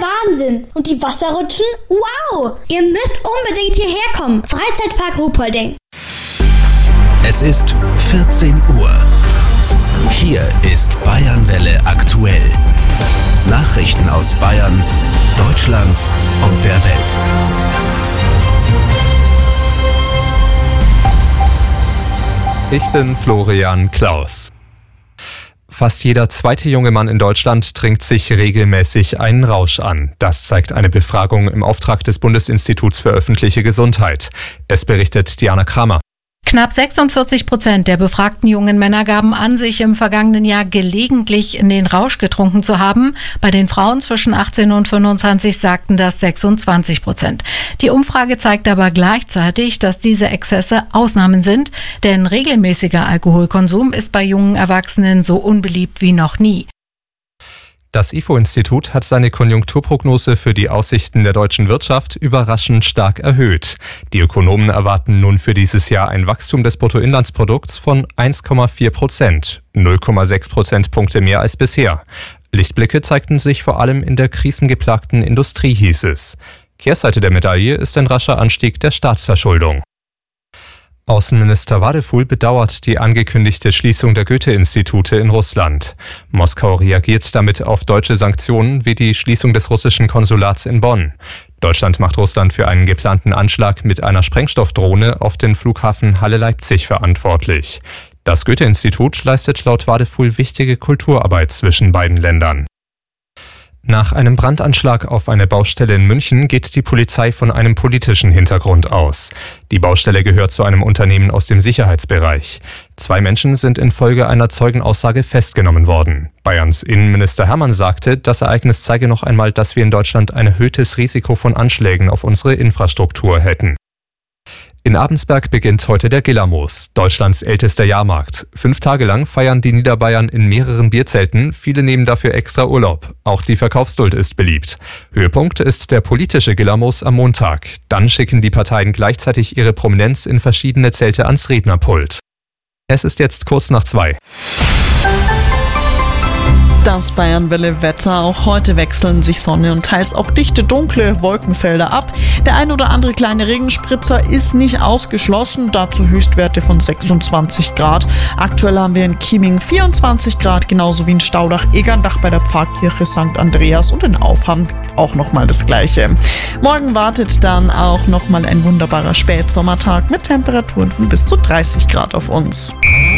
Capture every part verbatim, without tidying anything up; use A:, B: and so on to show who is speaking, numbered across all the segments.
A: Wahnsinn. Und die Wasserrutschen? Wow! Ihr müsst unbedingt hierher kommen. Freizeitpark Ruhpolding.
B: Es ist vierzehn Uhr. Hier ist Bayernwelle aktuell. Nachrichten aus Bayern, Deutschland und der Welt.
C: Ich bin Florian Klaus. Fast jeder zweite junge Mann in Deutschland trinkt sich regelmäßig einen Rausch an. Das zeigt eine Befragung im Auftrag des Bundesinstituts für öffentliche Gesundheit. Es berichtet Diana Kramer.
D: Knapp sechsundvierzig Prozent der befragten jungen Männer gaben an, sich im vergangenen Jahr gelegentlich in den Rausch getrunken zu haben. Bei den Frauen zwischen achtzehn und fünfundzwanzig sagten das sechsundzwanzig Prozent. Die Umfrage zeigt aber gleichzeitig, dass diese Exzesse Ausnahmen sind, denn regelmäßiger Alkoholkonsum ist bei jungen Erwachsenen so unbeliebt wie noch nie.
C: Das I F O-Institut hat seine Konjunkturprognose für die Aussichten der deutschen Wirtschaft überraschend stark erhöht. Die Ökonomen erwarten nun für dieses Jahr ein Wachstum des Bruttoinlandsprodukts von eins Komma vier Prozent, null Komma sechs Prozentpunkte mehr als bisher. Lichtblicke zeigten sich vor allem in der krisengeplagten Industrie, hieß es. Kehrseite der Medaille ist ein rascher Anstieg der Staatsverschuldung. Außenminister Wadephul bedauert die angekündigte Schließung der Goethe-Institute in Russland. Moskau reagiert damit auf deutsche Sanktionen wie die Schließung des russischen Konsulats in Bonn. Deutschland macht Russland für einen geplanten Anschlag mit einer Sprengstoffdrohne auf den Flughafen Halle-Leipzig verantwortlich. Das Goethe-Institut leistet laut Wadephul wichtige Kulturarbeit zwischen beiden Ländern. Nach einem Brandanschlag auf eine Baustelle in München geht die Polizei von einem politischen Hintergrund aus. Die Baustelle gehört zu einem Unternehmen aus dem Sicherheitsbereich. Zwei Menschen sind infolge einer Zeugenaussage festgenommen worden. Bayerns Innenminister Hermann sagte, das Ereignis zeige noch einmal, dass wir in Deutschland ein erhöhtes Risiko von Anschlägen auf unsere Infrastruktur hätten. In Abensberg beginnt heute der Gillermoos, Deutschlands ältester Jahrmarkt. Fünf Tage lang feiern die Niederbayern in mehreren Bierzelten, viele nehmen dafür extra Urlaub. Auch die Verkaufsduld ist beliebt. Höhepunkt ist der politische Gillermoos am Montag. Dann schicken die Parteien gleichzeitig ihre Prominenz in verschiedene Zelte ans Rednerpult. Es ist jetzt kurz nach zwei.
E: Das Bayernwelle-Wetter. Auch heute wechseln sich Sonne und teils auch dichte, dunkle Wolkenfelder ab. Der ein oder andere kleine Regenspritzer ist nicht ausgeschlossen. Dazu Höchstwerte von sechsundzwanzig Grad. Aktuell haben wir in Chieming vierundzwanzig Grad, genauso wie in Staudach-Egerndach bei der Pfarrkirche Sankt Andreas und in Aufham auch nochmal das Gleiche. Morgen wartet dann auch nochmal ein wunderbarer Spätsommertag mit Temperaturen von bis zu dreißig Grad auf uns.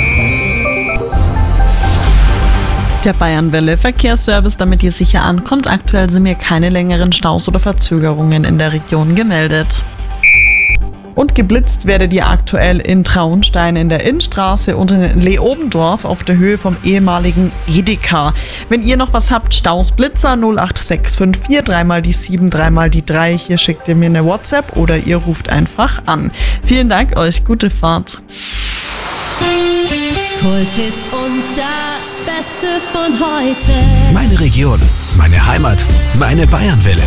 E: Der Bayernwelle Verkehrsservice, damit ihr sicher ankommt. Aktuell sind mir keine längeren Staus oder Verzögerungen in der Region gemeldet. Und geblitzt werdet ihr aktuell in Traunstein in der Innstraße und in Leobendorf auf der Höhe vom ehemaligen Edeka. Wenn ihr noch was habt, Staus Blitzer null acht sechs fünf vier, dreimal die sieben, dreimal die drei. Hier schickt ihr mir eine WhatsApp oder ihr ruft einfach an. Vielen Dank euch, gute Fahrt.
F: Kulthits und das Beste von heute.
B: Meine Region, meine Heimat, meine Bayernwelle.